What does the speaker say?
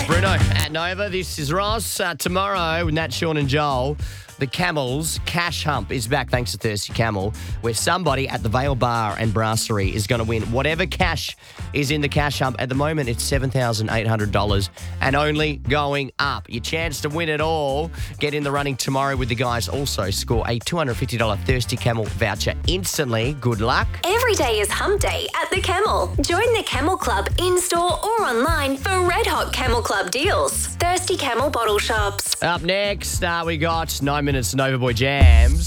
Bruno at Nova. This is Ross. Tomorrow, with Nat, Sean and Joel, the Camels Cash Hump is back thanks to Thirsty Camel, where somebody at the Vale Bar and Brasserie is going to win whatever cash is in the Cash Hump. At the moment, it's $7,800 and only going up. Your chance to win it all. Get in the running tomorrow with the guys. Also, score a $250 Thirsty Camel voucher instantly. Good luck. Every day is Hump Day at the Camel. Join the Camel Club in-store or online for red-hot Camel Club deals. Thirsty Camel bottle shops. Up next, we got 9 minutes Nova Boy Jams.